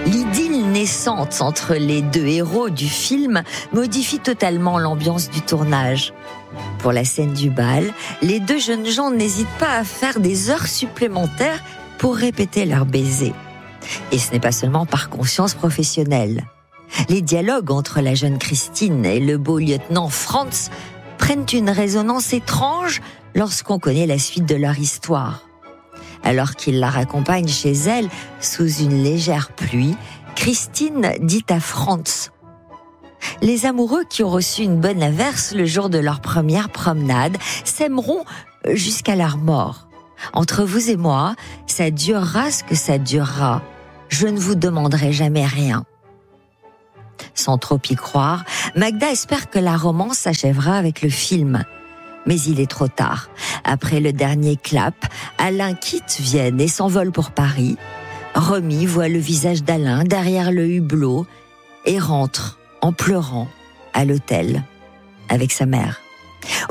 L'idylle naissante entre les deux héros du film modifie totalement l'ambiance du tournage. Pour la scène du bal, les deux jeunes gens n'hésitent pas à faire des heures supplémentaires pour répéter leur baiser. Et ce n'est pas seulement par conscience professionnelle. Les dialogues entre la jeune Christine et le beau lieutenant Franz prennent une résonance étrange lorsqu'on connaît la suite de leur histoire. Alors qu'il la raccompagne chez elle sous une légère pluie, Christine dit à Franz: « Les amoureux qui ont reçu une bonne averse le jour de leur première promenade s'aimeront jusqu'à leur mort. Entre vous et moi, ça durera ce que ça durera. Je ne vous demanderai jamais rien. » Sans trop y croire, Magda espère que la romance s'achèvera avec le film. Mais il est trop tard. Après le dernier clap, Alain quitte Vienne et s'envole pour Paris. Romy voit le visage d'Alain derrière le hublot et rentre en pleurant à l'hôtel avec sa mère.